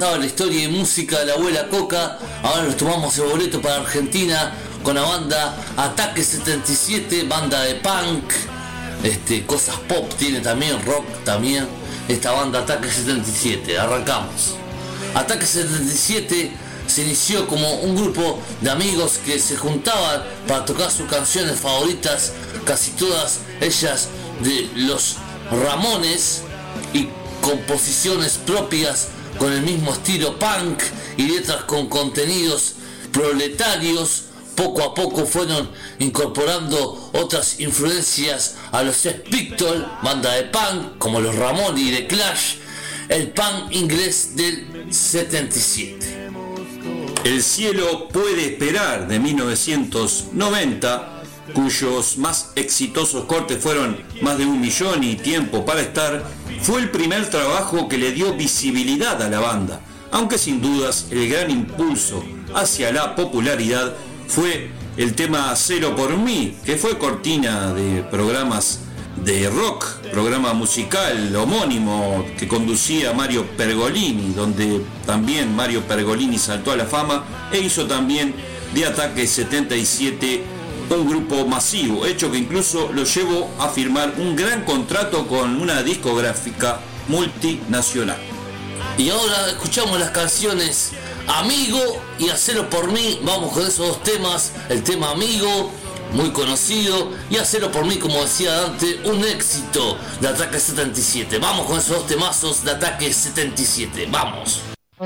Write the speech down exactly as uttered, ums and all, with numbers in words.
contaba la historia y música de la abuela Coca, ahora nos tomamos el boleto para Argentina con la banda Ataque setenta y siete, banda de punk, este, cosas pop tiene también, rock también, esta banda Ataque setenta y siete. Arrancamos. Ataque setenta y siete se inició como un grupo de amigos que se juntaban para tocar sus canciones favoritas, casi todas ellas de los Ramones, y composiciones propias con el mismo estilo punk y letras con contenidos proletarios. Poco a poco fueron incorporando otras influencias a los Sex Pistols, banda de punk como los Ramones y The Clash, el punk inglés del setenta y siete. El cielo puede esperar, de mil novecientos noventa, cuyos más exitosos cortes fueron Más de un millón y Tiempo para estar, fue el primer trabajo que le dio visibilidad a la banda, aunque sin dudas el gran impulso hacia la popularidad fue el tema Hacelo por mí, que fue cortina de programas de rock, programa musical homónimo que conducía Mario Pergolini, donde también Mario Pergolini saltó a la fama e hizo también de Ataque setenta y siete un grupo masivo, hecho que incluso lo llevó a firmar un gran contrato con una discográfica multinacional. Y ahora escuchamos las canciones Amigo y Hacelo por mí. Vamos con esos dos temas. El tema Amigo, muy conocido, y Hacelo por mí, como decía Dante, un éxito de Ataque setenta y siete. Vamos con esos dos temazos de Ataque setenta y siete. Vamos.